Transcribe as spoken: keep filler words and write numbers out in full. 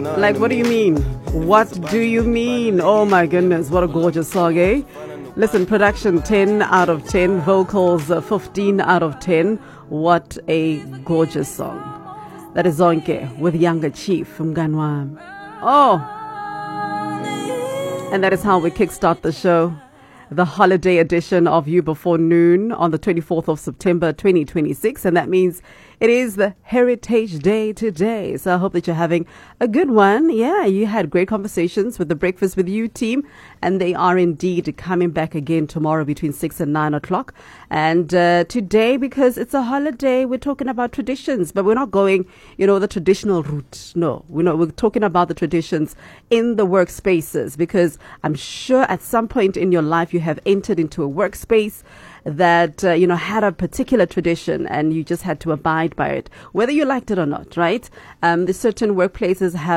Like, what do you mean? What do you mean? Oh my goodness, what a gorgeous song, eh? Listen, production ten out of ten, vocals uh, fifteen out of ten. What a gorgeous song. That is Zonke with Younger Chief from Ganwam. Oh, and that is how we kickstart the show. The holiday edition of You Before Noon on the twenty-fourth of September twenty twenty-six, and that means it is the Heritage Day today. So I hope that you're having a good one. Yeah, you had great conversations with the Breakfast With You team, and they are indeed coming back again tomorrow between six and nine o'clock. And uh, today, because it's a holiday, we're talking about traditions, but we're not going, you know, the traditional route. No, we're not. We're talking about the traditions in the workspaces, because I'm sure at some point in your life you have entered into a workspace that, uh, you know, had a particular tradition and you just had to abide by it, whether you liked it or not, right? Um, the certain workplaces have